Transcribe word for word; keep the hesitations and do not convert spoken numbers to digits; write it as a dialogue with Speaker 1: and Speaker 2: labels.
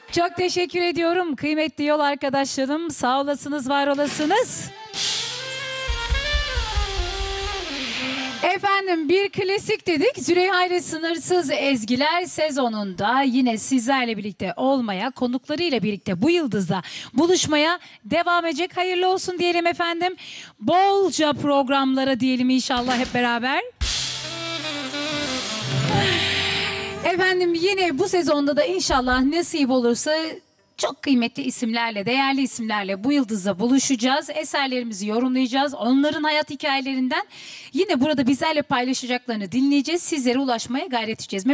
Speaker 1: Çok teşekkür ediyorum kıymetli yol arkadaşlarım. Sağ olasınız, var olasınız. Efendim bir klasik dedik. Züleyha ile Sınırsız Ezgiler sezonunda yine sizlerle birlikte olmaya, konuklarıyla birlikte bu yıldızla buluşmaya devam edecek. Hayırlı olsun diyelim efendim. Bolca programlara diyelim inşallah hep beraber. Efendim yine bu sezonda da inşallah nasip olursa çok kıymetli isimlerle, değerli isimlerle bu yıldızla buluşacağız. Eserlerimizi yorumlayacağız. Onların hayat hikayelerinden yine burada bizlerle paylaşacaklarını dinleyeceğiz. Sizlere ulaşmaya gayret edeceğiz.